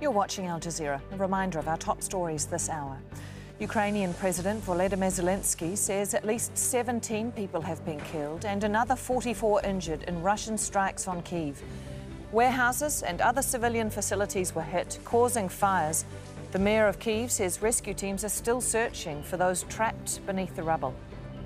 You're watching Al Jazeera. A reminder of our top stories this hour. Ukrainian President Volodymyr Zelensky says at least 17 people have been killed and another 44 injured in Russian strikes on Kyiv. Warehouses and other civilian facilities were hit, causing fires. The mayor of Kyiv says rescue teams are still searching for those trapped beneath the rubble.